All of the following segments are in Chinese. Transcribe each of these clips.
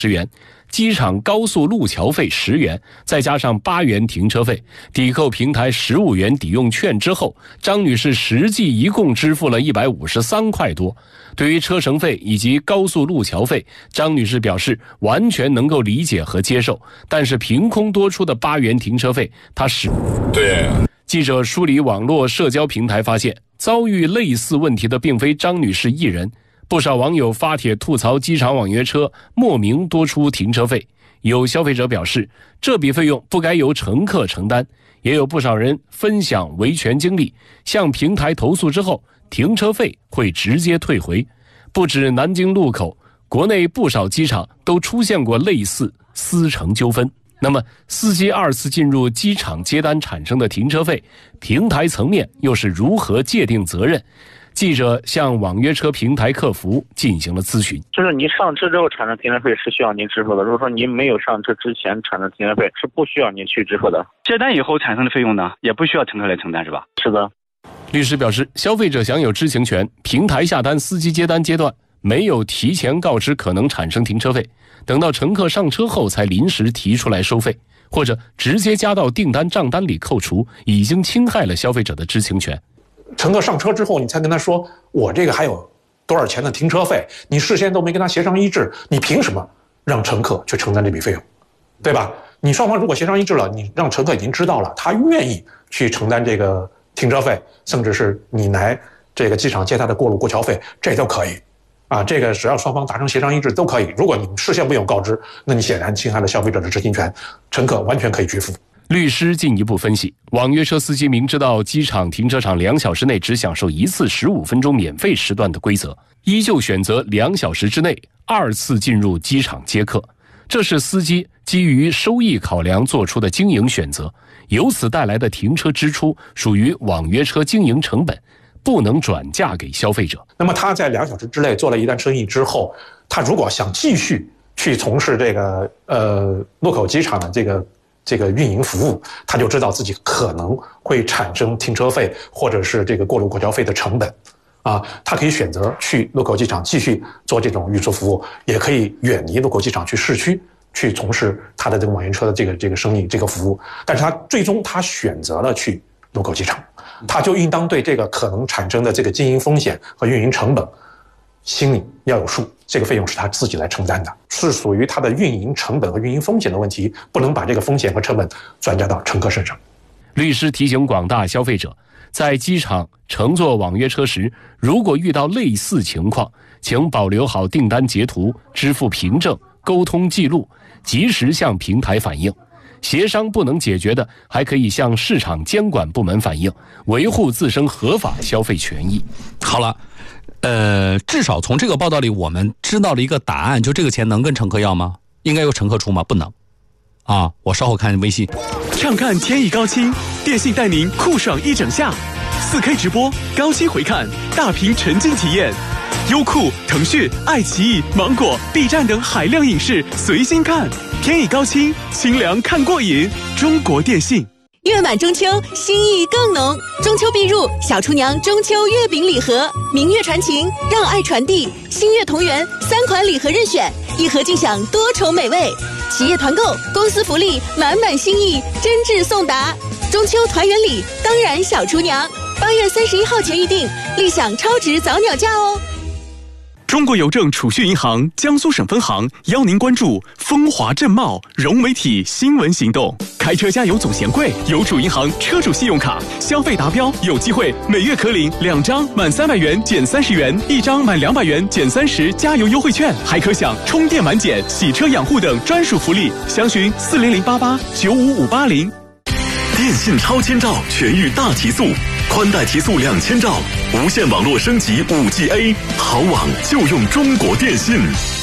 10元，机场高速路桥费10元，再加上8元停车费，抵扣平台15元抵用券之后，张女士实际一共支付了153块多。对于车程费以及高速路桥费，张女士表示完全能够理解和接受，但是凭空多出的8元停车费，她对。 记者梳理网络社交平台发现，遭遇类似问题的并非张女士一人。不少网友发帖吐槽机场网约车莫名多出停车费，有消费者表示这笔费用不该由乘客承担，也有不少人分享维权经历，向平台投诉之后，停车费会直接退回。不止南京路口，国内不少机场都出现过类似私乘纠纷。那么司机2次进入机场接单产生的停车费，平台层面又是如何界定责任？记者向网约车平台客服进行了咨询。 就是你上车之后产生停车费是需要您支付的，如果说您没有上车之前产生停车费是不需要您去支付的。 接单以后产生的费用呢，也不需要乘客来承担，是吧？ 是的。 律师表示，消费者享有知情权，平台下单、司机接单阶段没有提前告知可能产生停车费，等到乘客上车后才临时提出来收费，或者直接加到订单账单里扣除，已经侵害了消费者的知情权。 乘客上车之后，你才跟他说我这个还有多少钱的停车费，你事先都没跟他协商一致，你凭什么让乘客去承担这笔费用，对吧？你双方如果协商一致了，你让乘客已经知道了，他愿意去承担这个停车费，甚至是你来这个机场接他的过路过桥费，这都可以啊。这个只要双方达成协商一致都可以。如果你事先没有告知，那你显然侵害了消费者的知情权，乘客完全可以拒付。 律师进一步分析，网约车司机明知道机场停车场2小时内只享受1次15分钟免费时段的规则，依旧选择2小时之内2次进入机场接客，这是司机基于收益考量做出的经营选择，由此带来的停车支出属于网约车经营成本，不能转嫁给消费者。 那么他在2小时之内做了一单生意之后，他如果想继续去从事这个路口机场的这个运营服务，他就知道自己可能会产生停车费或者是这个过路过桥费的成本啊，他可以选择去路口机场继续做这种运输服务，也可以远离路口机场去市区去从事他的这个网约车的这个生意这个服务，但是他最终他选择了去路口机场，他就应当对这个可能产生的这个经营风险和运营成本心里要有数，这个费用是他自己来承担的，是属于他的运营成本和运营风险的问题，不能把这个风险和成本转嫁到乘客身上。 律师提醒广大消费者，在机场乘坐网约车时，如果遇到类似情况，请保留好订单截图、支付凭证、沟通记录，及时向平台反映。协商不能解决的，还可以向市场监管部门反映，维护自身合法消费权益。 好了，至少从这个报道里我们知道了一个答案，就这个钱能跟乘客要吗？应该由乘客出吗？不能啊！我稍后看微信。 畅看天意高清，电信带您酷爽一整夏，4K 直播，高清回看，大屏沉浸体验，优酷、腾讯、爱奇艺、芒果、B 站等海量影视随心看，天意高清，清凉看过瘾。中国电信。 月满中秋，心意更浓。中秋必入，小厨娘中秋月饼礼盒，明月传情，让爱传递。星月同源3款礼盒任选，一盒尽享多重美味。企业团购，公司福利，满满心意，真挚送达。中秋团圆礼，当然小厨娘。8月31号前预定，立享超值早鸟价哦。 中国邮政储蓄银行江苏省分行邀您关注风华正茂融媒体新闻行动。开车加油总嫌贵，邮储银行车主信用卡消费达标有机会每月可领2张满300元减30元，1张满200元减30加油优惠券，还可享充电满减、洗车养护等专属福利。详询40088 95580。 电信超千兆全域大提速，宽带提速2000兆，无线网络升级 5G-A， 好网就用中国电信。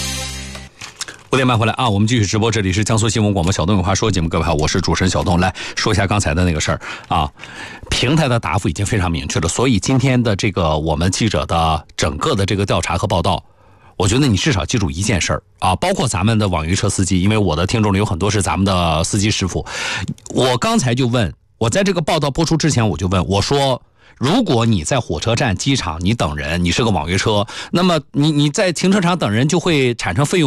5点半回来啊，我们继续直播，这里是江苏新闻广播小东有话说节目，各位好，我是主持人小东，来说一下刚才的那个事儿啊。平台的答复已经非常明确了，所以今天的这个我们记者的整个的这个调查和报道，我觉得你至少记住一件事儿啊，包括咱们的网约车司机，因为我的听众里有很多是咱们的司机师傅。我刚才就问，我在这个报道播出之前我就问，我说如果你在火车站、机场你等人，你是个网约车，那么你在停车场等人就会产生费用。